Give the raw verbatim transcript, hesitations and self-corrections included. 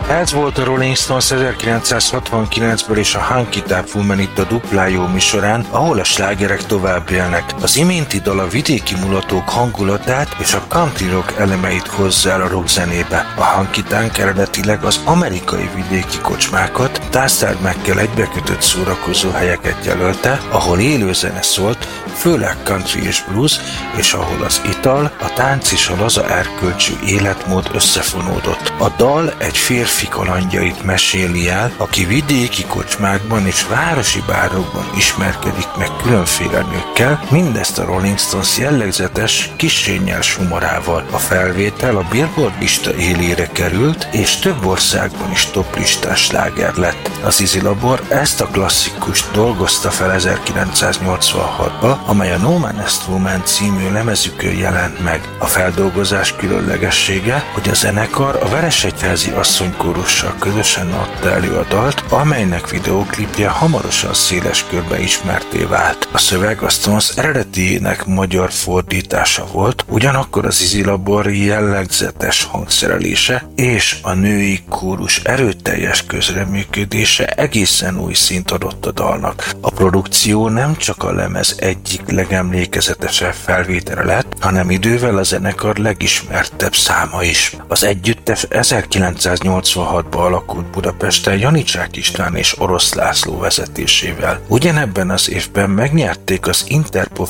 Ez volt a Rolling Stones ezerkilencszázhatvankilencből és a Hunky Tonk Woman itt a Duplájó műsorán, ahol a slágerek tovább élnek. Az iménti dal a vidéki mulatók hangulatát és a country rock elemeit hozza el a rock zenébe. A Hunky Tonk eredetileg az amerikai vidéki kocsmákat, társaságmekkel egybekötött szórakozó helyeket jelölte, ahol élőzene szólt, főleg country és blues, és ahol az ital, a tánc és a laza erkölcsű életmód összefonódott. A dal egy férfi kalandjait meséli el, aki vidéki kocsmákban és városi bárokban ismerkedik meg különféle nőkkel, mindezt a Rolling Stones jellegzetes, kissé nyers humorával. A felvétel a Billboard lista élére került, és több országban is toplistás sláger lett. Az Easy Labor ezt a klasszikust dolgozta fel ezerkilencszáznyolcvanhatba, amely a No Man Est Woman című lemezükön jelent meg. A feldolgozás különlegessége, hogy a zenekar a Veresegyházi asszonykórussal közösen adta elő a dalt, amelynek videóklipje hamarosan széles körbe ismertté vált. A szöveg a Stones eredetiének magyar fordítása volt, ugyanakkor az Easy Labor jellegzetes hangszerelése és a női kórus erőteljes közreműködése egészen új szint adott a dalnak. A produkció nem csak a lemez egyik legemlékezetesebb felvétele lett, hanem idővel a zenekar legismertebb száma is. Az együttes ezerkilencszáznyolcvanhatban alakult Budapesten Janicsák István és Orosz László vezetésével. Ugyanebben az évben megnyerték az Interpop